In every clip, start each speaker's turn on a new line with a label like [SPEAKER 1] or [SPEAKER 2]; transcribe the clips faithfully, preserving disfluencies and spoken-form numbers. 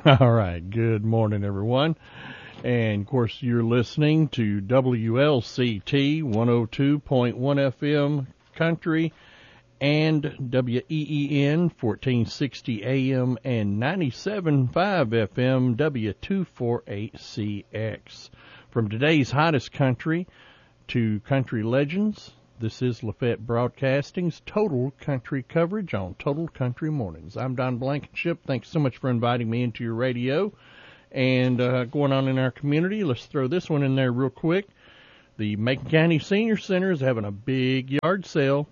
[SPEAKER 1] All right. Good morning, everyone. And, of course, you're listening to W L C T one oh two point one F M Country and W E E N fourteen sixty A M and ninety-seven point five F M W two forty-eight C X. From today's hottest country to country legends, this is Lafayette Broadcasting's Total Country coverage on Total Country Mornings. I'm Don Blankenship. Thanks so much for inviting me into your radio. And uh, going on in our community, let's throw this one in there real quick. The Macon County Senior Center is having a big yard sale.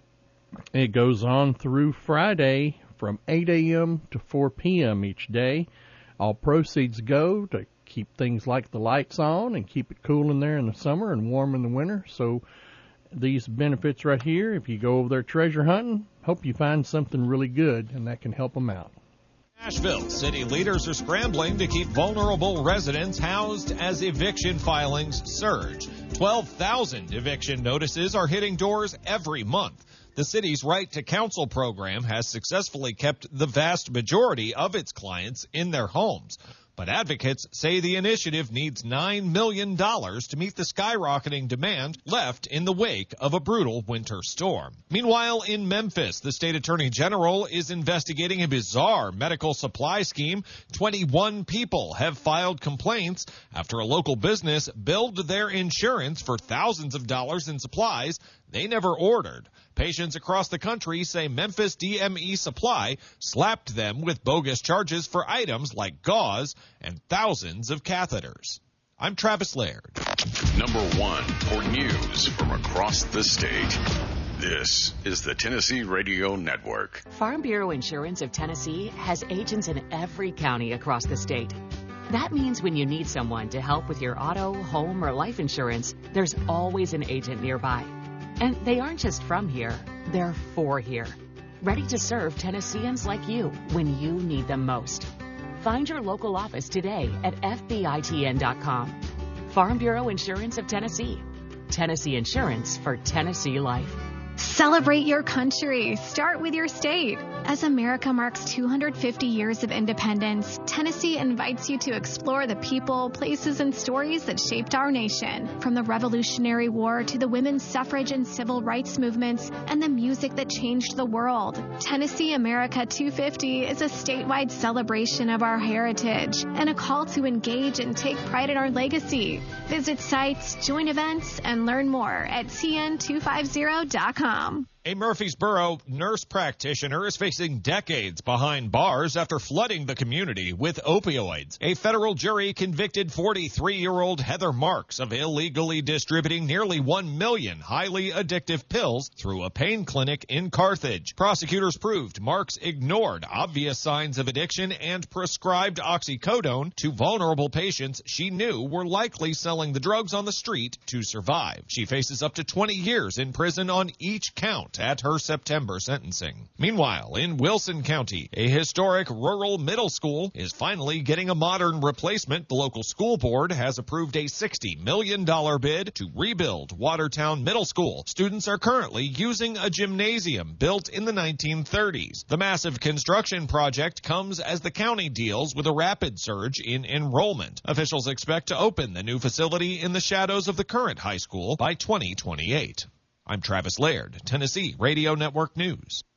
[SPEAKER 1] It goes on through Friday from eight a.m. to four p.m. each day. All proceeds go to keep things like the lights on and keep it cool in there in the summer and warm in the winter. So these benefits right here, if you go over there treasure hunting, hope you find something really good, and that can help them out.
[SPEAKER 2] Nashville city leaders are scrambling to keep vulnerable residents housed as eviction filings surge. twelve thousand eviction notices are hitting doors every month. The city's Right to Counsel program has successfully kept the vast majority of its clients in their homes. But advocates say the initiative needs nine million dollars to meet the skyrocketing demand left in the wake of a brutal winter storm. Meanwhile, in Memphis, the state attorney general is investigating a bizarre medical supply scheme. twenty-one people have filed complaints after a local business billed their insurance for thousands of dollars in supplies they never ordered. Patients across the country say Memphis D M E Supply slapped them with bogus charges for items like gauze and thousands of catheters. I'm Travis Laird.
[SPEAKER 3] Number one for news from across the state. This is the Tennessee Radio Network.
[SPEAKER 4] Farm Bureau Insurance of Tennessee has agents in every county across the state. That means when you need someone to help with your auto, home, or life insurance, there's always an agent nearby. And they aren't just from here, they're for here. Ready to serve Tennesseans like you when you need them most. Find your local office today at F B I T N dot com. Farm Bureau Insurance of Tennessee. Tennessee Insurance for Tennessee life.
[SPEAKER 5] Celebrate your country. Start with your state. As America marks two hundred fifty years of independence, Tennessee invites you to explore the people, places, and stories that shaped our nation. From the Revolutionary War to the women's suffrage and civil rights movements and the music that changed the world, Tennessee America two hundred fifty is a statewide celebration of our heritage and a call to engage and take pride in our legacy. Visit sites, join events, and learn more at T N two fifty dot com.
[SPEAKER 2] A Murfreesboro nurse practitioner is facing decades behind bars after flooding the community with opioids. A federal jury convicted forty-three-year-old Heather Marks of illegally distributing nearly one million highly addictive pills through a pain clinic in Carthage. Prosecutors proved Marks ignored obvious signs of addiction and prescribed oxycodone to vulnerable patients she knew were likely selling the drugs on the street to survive. She faces up to twenty years in prison on each count at her September sentencing. Meanwhile, in Wilson County, a historic rural middle school is finally getting a modern replacement. The local school board has approved a sixty million dollars bid to rebuild Watertown Middle School. Students are currently using a gymnasium built in the nineteen thirties. The massive construction project comes as the county deals with a rapid surge in enrollment. Officials expect to open the new facility in the shadows of the current high school by twenty twenty-eight. I'm Travis Laird, Tennessee Radio Network News.